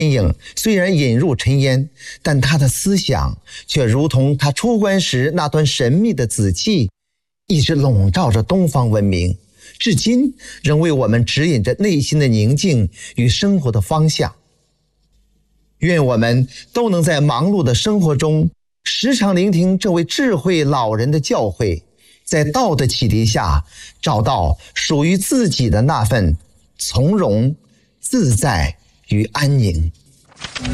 影虽然引入尘烟，但他的思想却如同他出关时那段神秘的紫气，一直笼罩着东方文明，至今仍为我们指引着内心的宁静与生活的方向。愿我们都能在忙碌的生活中，时常聆听这位智慧老人的教诲，在道的启迪下，找到属于自己的那份从容、自在与安宁。